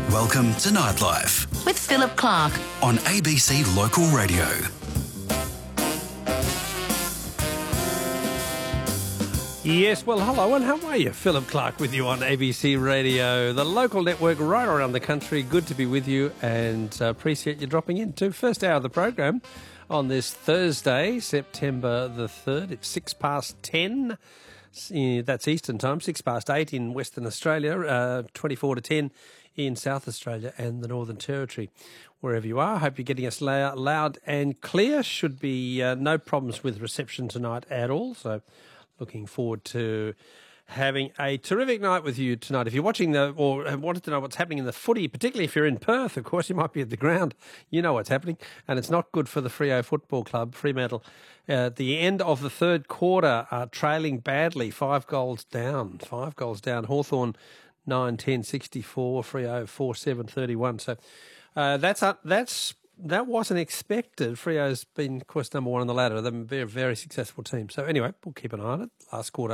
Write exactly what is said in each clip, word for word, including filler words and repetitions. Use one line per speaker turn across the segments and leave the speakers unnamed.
Welcome to Nightlife
with Philip Clark
on A B C Local Radio.
Yes, well, hello and how are you? Philip Clark with you on A B C Radio, the local network right around the country. Good to be with you and uh, appreciate you dropping in to first hour of the program on this Thursday, September the third. It's six past ten. That's Eastern time, six past eight in Western Australia, uh, twenty-four to ten in South Australia and the Northern Territory. Wherever you are, I hope you're getting us loud, loud and clear. Should be uh, no problems with reception tonight at all, so looking forward to having a terrific night with you tonight. If you're watching the or have wanted to know what's happening in the footy, particularly if you're in Perth, of course, you might be at the ground. You know what's happening, and it's not good for the Freo Football Club. Fremantle, uh, at the end of the third quarter, are trailing badly, five goals down. Five goals down. Hawthorn nine ten sixty-four, Freo four seven thirty-one. So uh, that's uh, that's. That wasn't expected. Freo's been, of course, number one on the ladder. They're a very, very successful team. So anyway, we'll keep an eye on it. Last quarter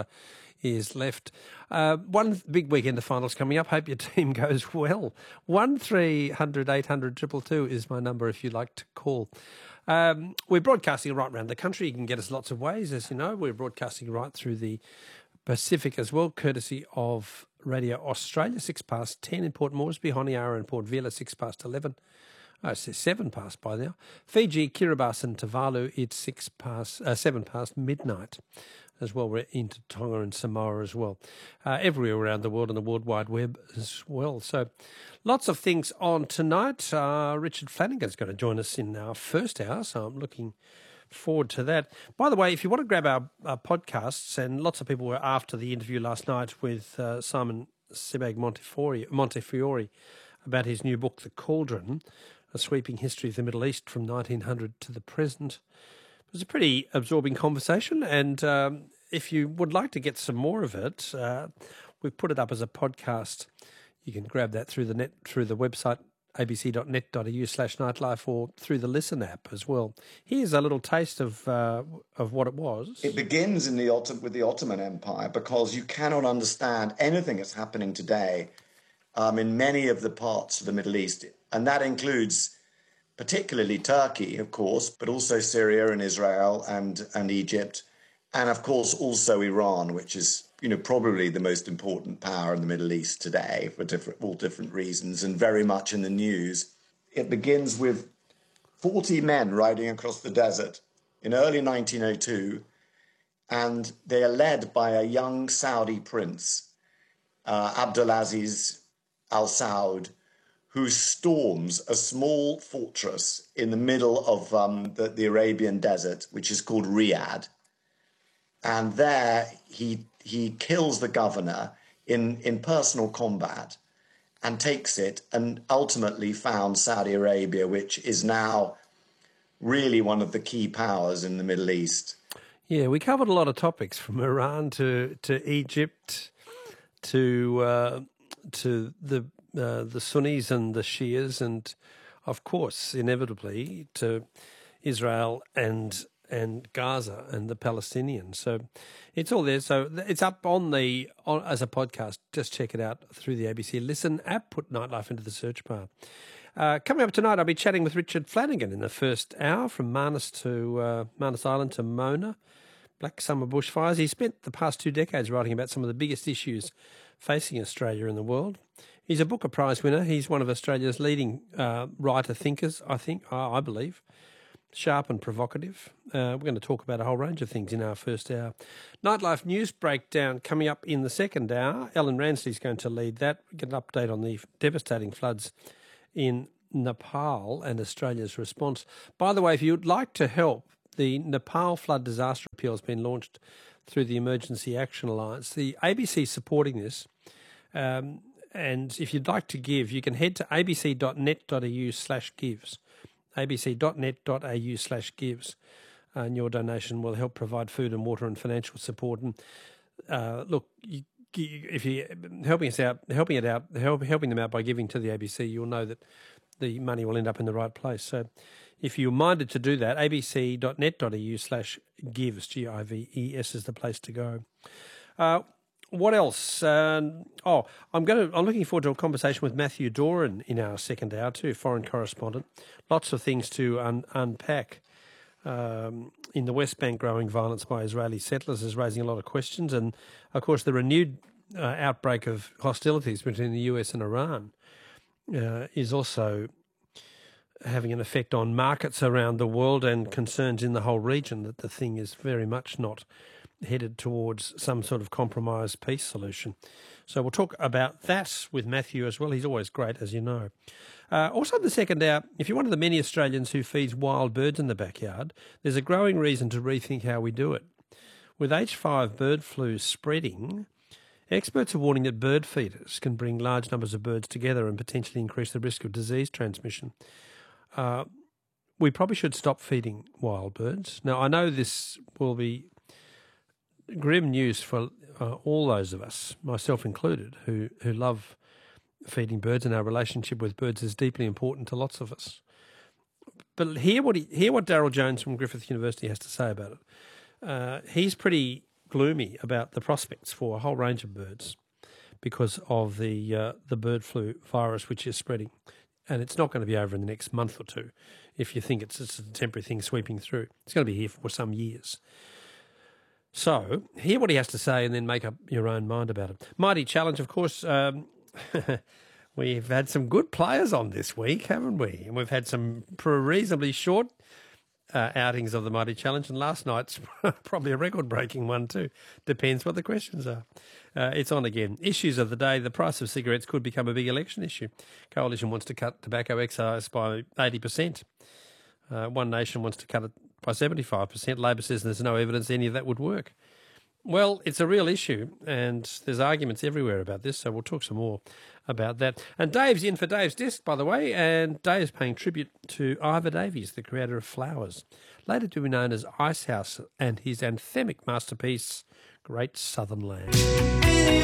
is left. Uh, one big weekend of finals coming up. Hope your team goes well. one three hundred eight hundred two two two is my number if you'd like to call. Um, we're broadcasting right around the country. You can get us lots of ways, as you know. We're broadcasting right through the Pacific as well, courtesy of Radio Australia, six past ten in Port Moresby, Honiara and Port Vila, six past eleven. Oh, it's seven past by now. Fiji, Kiribati and Tuvalu, it's six past, uh, seven past midnight as well. We're into Tonga and Samoa as well. Uh, everywhere around the world and the World Wide Web as well. So lots of things on tonight. Uh, Richard Flanagan's going to join us in our first hour, so I'm looking forward to that. By the way, if you want to grab our, our podcasts, and lots of people were after the interview last night with uh, Simon Sebag Montefiore, Montefiore about his new book, The Cauldron, A Sweeping History of the Middle East from nineteen hundred to the Present. It was a pretty absorbing conversation, and um, if you would like to get some more of it, uh, we've put it up as a podcast. You can grab that through the net, through the website, abc.net.au slash nightlife, or through the Listen app as well. Here's a little taste of uh, of what it was.
It begins in the with the Ottoman Empire, because you cannot understand anything that's happening today um, in many of the parts of the Middle East. And that includes particularly Turkey, of course, but also Syria and Israel and, and Egypt. And, of course, also Iran, which is, you know, probably the most important power in the Middle East today for different, all different reasons, and very much in the news. It begins with forty men riding across the desert in early nineteen oh two, and they are led by a young Saudi prince, uh, Abdulaziz Al Saud, who storms a small fortress in the middle of um, the, the Arabian desert, which is called Riyadh. And there he he kills the governor in, in personal combat and takes it, and ultimately founds Saudi Arabia, which is now really one of the key powers in the Middle East.
Yeah, we covered a lot of topics, from Iran to, to Egypt to uh, to the Uh, the Sunnis and the Shias, and of course, inevitably, to Israel and and Gaza and the Palestinians. So it's all there. So it's up on the on, as a podcast. Just check it out through the A B C Listen app. Put Nightlife into the search bar. Uh, coming up tonight, I'll be chatting with Richard Flanagan in the first hour, from Manus to uh, Manus Island to Mona. Black Summer bushfires. He spent the past two decades writing about some of the biggest issues facing Australia and the world. He's a Booker Prize winner. He's one of Australia's leading uh, writer-thinkers, I think, I, I believe. Sharp and provocative. Uh, we're going to talk about a whole range of things in our first hour. Nightlife news breakdown coming up in the second hour. Ellen Ransley's going to lead that. We get an update on the devastating floods in Nepal and Australia's response. By the way, if you'd like to help, the Nepal Flood Disaster Appeal has been launched through the Emergency Action Alliance. The A B C is supporting this. Um, And if you'd like to give, you can head to abc.net.au slash gives, abc.net.au slash gives, and your donation will help provide food and water and financial support. And uh, look, you, you, if you're helping us out, helping it out, help, helping them out by giving to the A B C, you'll know that the money will end up in the right place. So if you're minded to do that, abc.net.au slash gives, G I V E S is the place to go. Uh, what else? Um, oh, I'm going to. I'm looking forward to a conversation with Matthew Doran in our second hour too, foreign correspondent. Lots of things to un- unpack. Um, in the West Bank, growing violence by Israeli settlers is raising a lot of questions, and of course the renewed uh, outbreak of hostilities between the U S and Iran uh, is also having an effect on markets around the world and concerns in the whole region that the thing is very much not headed towards some sort of compromise peace solution. So we'll talk about that with Matthew as well. He's always great, as you know. Uh, also in the second hour, if you're one of the many Australians who feeds wild birds in the backyard, there's a growing reason to rethink how we do it. With H five bird flu spreading, experts are warning that bird feeders can bring large numbers of birds together and potentially increase the risk of disease transmission. Uh, we probably should stop feeding wild birds. Now, I know this will be grim news for uh, all those of us, myself included, who, who love feeding birds, and our relationship with birds is deeply important to lots of us. But hear what he, hear what Darryl Jones from Griffith University has to say about it. Uh, he's pretty gloomy about the prospects for a whole range of birds because of the uh, the bird flu virus which is spreading. And it's not going to be over in the next month or two if you think it's just a temporary thing sweeping through. It's going to be here for some years. So hear what he has to say and then make up your own mind about it. Mighty Challenge, of course. Um, we've had some good players on this week, haven't we? And we've had some reasonably short uh, outings of the Mighty Challenge, and last night's probably a record-breaking one too. Depends what the questions are. Uh, it's on again. Issues of the day. The price of cigarettes could become a big election issue. Coalition wants to cut tobacco excise by eighty percent. Uh, One Nation wants to cut it by seventy-five percent. Labor says there's no evidence any of that would work. Well, it's a real issue, and there's arguments everywhere about this, so we'll talk some more about that. And Dave's in for Dave's Disc, by the way, and Dave's paying tribute to Ivor Davies, the creator of Flowers, later to be known as Icehouse, and his anthemic masterpiece, Great Southern Land.